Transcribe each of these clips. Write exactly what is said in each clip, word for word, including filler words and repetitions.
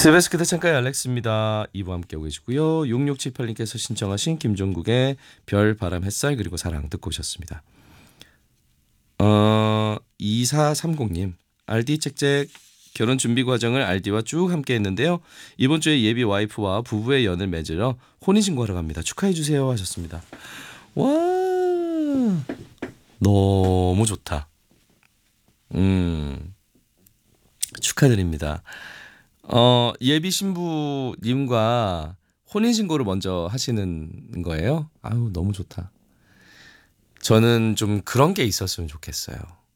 스베스크 대창가의 알렉스입니다. 이 부 함께하고 계시고요. 육육칠팔님께서 신청하신 김종국의 별, 바람, 햇살 그리고 사랑 듣고 오셨습니다. 어, 이사삼공님 알디 짹짹 결혼 준비 과정을 알디와 쭉 함께 했는데요. 이번 주에 예비 와이프와 부부의 연을 맺으러 혼인신고하러 갑니다. 축하해 주세요 하셨습니다. 와, 너무 좋다. 음, 축하드립니다. 어, 예비 신부님과 혼인신고를 먼저 하시는 거예요? 아유, 너무 좋다. 저는 좀 그런 게 있었으면 좋겠어요.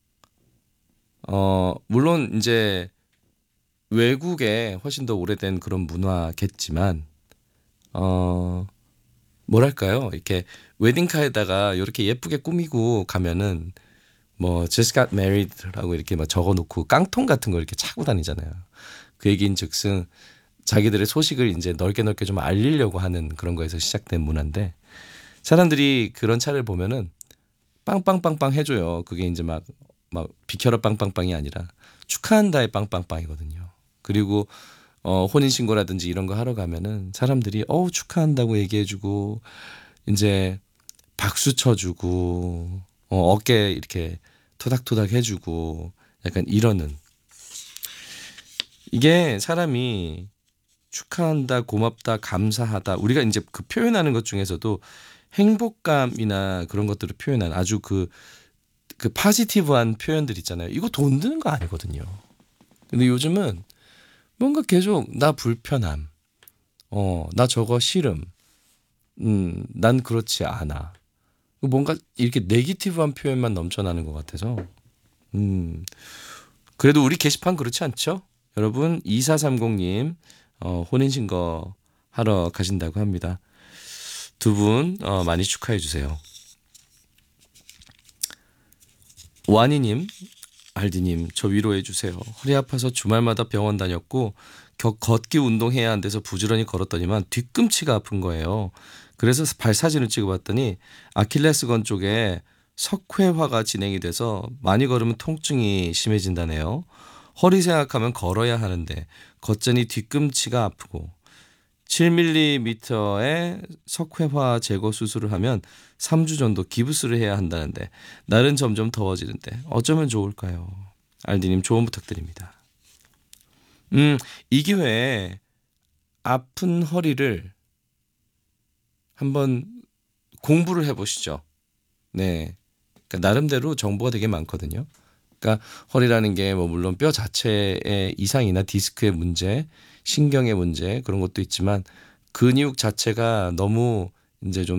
어, 물론 이제 외국에 훨씬 더 오래된 그런 문화겠지만, 어, 뭐랄까요? 이렇게 웨딩카에다가 이렇게 예쁘게 꾸미고 가면은 뭐 just got married라고 이렇게 막 적어놓고 깡통 같은 걸 이렇게 차고 다니잖아요. 그 얘기인즉슨 자기들의 소식을 이제 넓게 넓게 좀 알리려고 하는 그런 거에서 시작된 문화인데 사람들이 그런 차를 보면은 빵빵빵빵 해줘요. 그게 이제 막, 막 비켜라 빵빵빵이 아니라 축하한다의 빵빵빵이거든요. 그리고 어, 혼인신고라든지 이런 거 하러 가면은 사람들이 어우 축하한다고 얘기해주고 이제 박수 쳐주고 어, 어깨 이렇게 토닥토닥 해주고 약간 이러는 이게 사람이 축하한다, 고맙다, 감사하다. 우리가 이제 그 표현하는 것 중에서도 행복감이나 그런 것들을 표현한 아주 그, 그 파지티브한 표현들 있잖아요. 이거 돈 드는 거 아니거든요. 근데 요즘은 뭔가 계속 나 불편함, 어, 나 저거 싫음, 음, 난 그렇지 않아. 뭔가 이렇게 네기티브한 표현만 넘쳐나는 것 같아서, 음, 그래도 우리 게시판 그렇지 않죠? 여러분 이사삼공님 어, 혼인신고 하러 가신다고 합니다. 두 분 어, 많이 축하해 주세요. 와니님, 알디님 저 위로해 주세요. 허리 아파서 주말마다 병원 다녔고 겨, 걷기 운동해야 한대서 부지런히 걸었더니만 뒤꿈치가 아픈 거예요. 그래서 발 사진을 찍어봤더니 아킬레스건 쪽에 석회화가 진행이 돼서 많이 걸으면 통증이 심해진다네요. 허리 생각하면 걸어야 하는데 걷자니 뒤꿈치가 아프고 칠 밀리미터의 석회화 제거 수술을 하면 삼 주 정도 기부스를 해야 한다는데 날은 점점 더워지는데 어쩌면 좋을까요? 알디님 조언 부탁드립니다. 음, 이 기회에 아픈 허리를 한번 공부를 해보시죠. 네, 그러니까 나름대로 정보가 되게 많거든요. 그러니까 허리라는 게 뭐 물론 뼈 자체의 이상이나 디스크의 문제, 신경의 문제 그런 것도 있지만 근육 자체가 너무 이제 좀